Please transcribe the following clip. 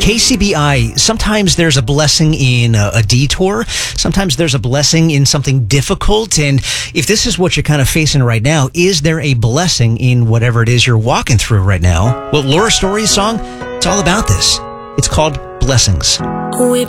KCBI, sometimes there's a blessing in a detour. Sometimes there's a blessing in something difficult. And if this is what you're kind of facing right now, is there a blessing in whatever it is you're walking through right now? Well, Laura Story's song, it's all about this. It's called Blessings. We